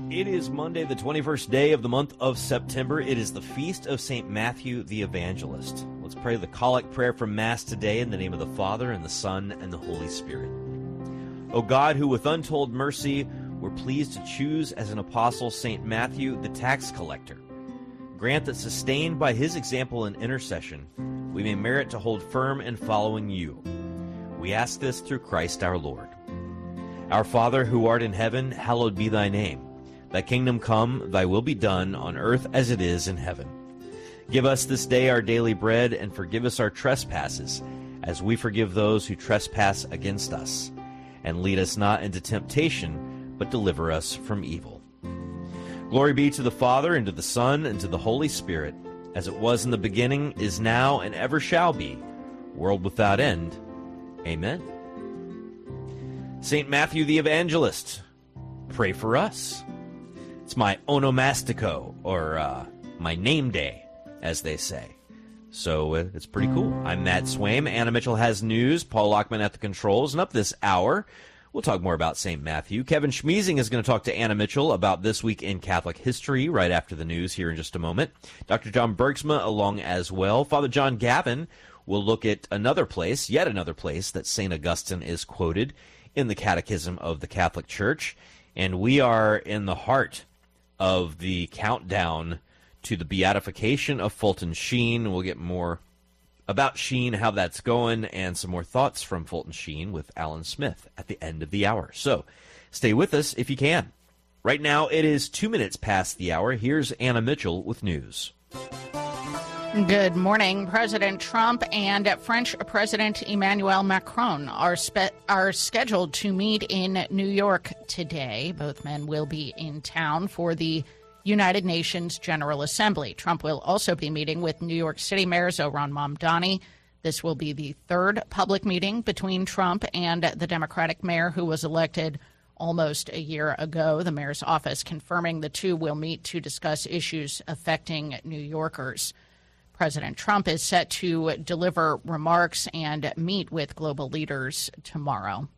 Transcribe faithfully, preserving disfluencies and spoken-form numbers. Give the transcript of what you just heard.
It is Monday, the twenty-first day of the month of September. It is the feast of Saint Matthew the Evangelist. Let's pray the collect prayer from Mass today in the name of the Father, and the Son, and the Holy Spirit. O God, who with untold mercy were pleased to choose as an apostle Saint Matthew the tax collector, grant that, sustained by his example and intercession, we may merit to hold firm in following you. We ask this through Christ our Lord. Our Father, who art in heaven, hallowed be thy name. Thy kingdom come, thy will be done, on earth as it is in heaven. Give us this day our daily bread, and forgive us our trespasses, as we forgive those who trespass against us. And lead us not into temptation, but deliver us from evil. Glory be to the Father, and to the Son, and to the Holy Spirit, as it was in the beginning, is now, and ever shall be, world without end. Amen. Saint Matthew the Evangelist, pray for us. It's my onomastico, or uh, my name day, as they say. So uh, it's pretty cool. I'm Matt Swaim. Anna Mitchell has news. Paul Lockman at the controls. And up this hour, we'll talk more about Saint Matthew. Kevin Schmeezing is going to talk to Anna Mitchell about this week in Catholic history right after the news here in just a moment. Doctor John Bergsma along as well. Father John Gavin will look at another place, yet another place, that Saint Augustine is quoted in the Catechism of the Catholic Church. And we are in the heart of the countdown to the beatification of Fulton Sheen. We'll get more about Sheen, how that's going, and some more thoughts from Fulton Sheen with Alan Smith at the end of the hour. So stay with us if you can. Right now it is two minutes past the hour. Here's Anna Mitchell with news. Good morning. President Trump and French President Emmanuel Macron are spe- are scheduled to meet in New York today. Both men will be in town for the United Nations General Assembly. Trump will also be meeting with New York City Mayor Zohran Mamdani. This will be the third public meeting between Trump and the Democratic mayor who was elected almost a year ago. The mayor's office confirming the two will meet to discuss issues affecting New Yorkers. President Trump is set to deliver remarks and meet with global leaders tomorrow.